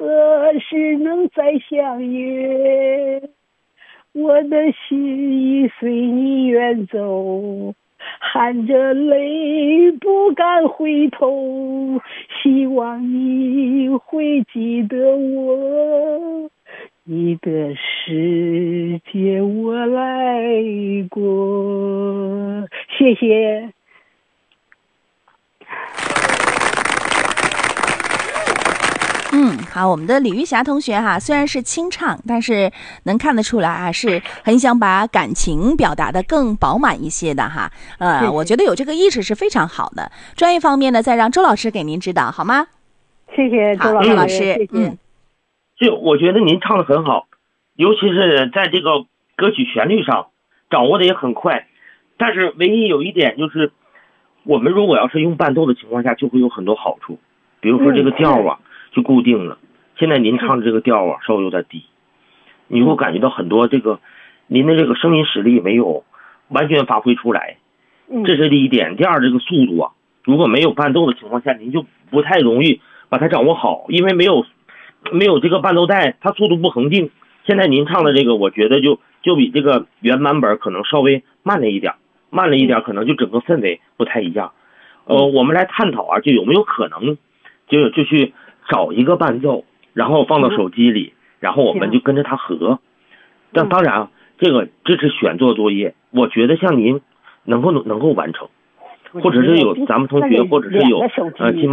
何时能再相约？我的心已随你远走，含着泪不敢回头，希望你会记得我，你的世界我来过。谢谢。 好，我们的李玉霞同学哈，虽然是清唱，但是能看得出来啊，是很想把感情表达的更饱满一些的哈。我觉得有这个意识是非常好的。专业方面呢，再让周老师给您指导好吗？ 谢谢周老师。 老师， 谢谢。 就我觉得您唱的很好，尤其是在这个歌曲旋律上掌握的也很快，但是唯一有一点就是，我们如果要是用伴奏的情况下，就会有很多好处，比如说这个调啊。就固定了。现在您唱的这个调啊，稍微有点低，你会感觉到很多这个您的这个声音实力没有完全发挥出来，这是第一点。第二，这个速度啊，如果没有伴奏的情况下，您就不太容易把它掌握好，因为没有这个伴奏带，它速度不恒定。现在您唱的这个，我觉得就比这个原版本可能稍微慢了一点，可能就整个氛围不太一样。我们来探讨啊，就有没有可能就去找一个伴奏，然后放到手机里，然后我们就跟着它合。但当然啊，这是选做作业，我觉得像您能够完成，或者是有咱们同学，或者是有